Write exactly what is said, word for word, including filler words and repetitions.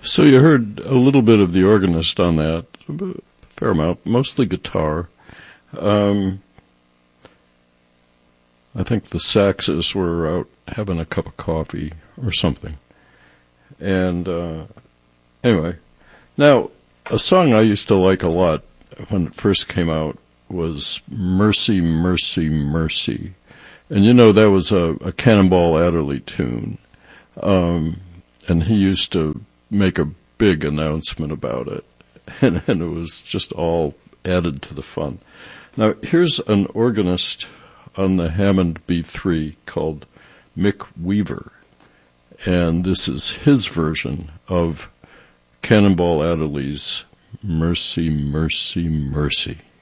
So you heard a little bit of the organist on that, a fair amount, mostly guitar. Um, I think the saxes were out having a cup of coffee or something. And uh, anyway, now a song I used to like a lot when it first came out was Mercy, Mercy, Mercy. And you know that was a, a Cannonball Adderley tune. Um, and he used to make a big announcement about it. And, and it was just all added to the fun. Now, here's an organist on the Hammond B three called Mick Weaver. And this is his version of Cannonball Adderley's Mercy, Mercy, Mercy.